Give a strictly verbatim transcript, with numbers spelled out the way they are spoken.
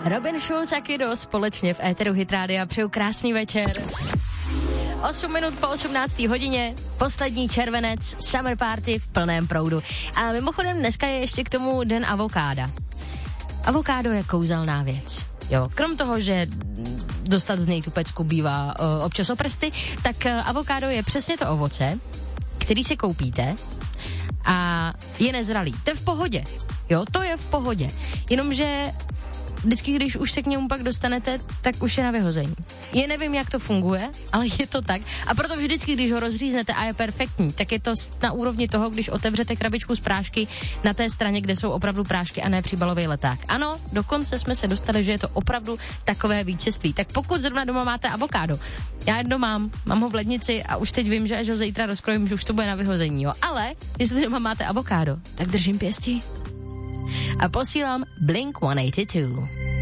Robin Schulz a Kiddo společně v éteru Hit Rádia. Přeju krásný večer. osm minut po osmnácté hodině, poslední červenec, summer party v plném proudu. A mimochodem dneska je ještě k tomu den avokáda. Avokádo je kouzelná věc. Jo, krom toho, že dostat z něj tu pecku bývá uh, občas o prsty, tak uh, avokádo je přesně to ovoce, který si koupíte a je nezralý. To je v pohodě. Jo, to je v pohodě. Jenomže vždycky, když už se k němu pak dostanete, tak už je na vyhození. Je nevím, jak to funguje, ale je to tak. A proto vždycky, když ho rozříznete a je perfektní, tak je to na úrovni toho, když otevřete krabičku z prášky na té straně, kde jsou opravdu prášky a ne příbalový leták. Ano, dokonce jsme se dostali, že je to opravdu takové vítězství. Tak pokud zrovna doma máte avokádo, já jedno mám, mám ho v lednici a už teď vím, že až ho zítra rozkrojím, že už to bude na vyhození, jo. Ale jestli doma máte avokádo, tak držím pěsti a posílám Blink sto osmdesát dva.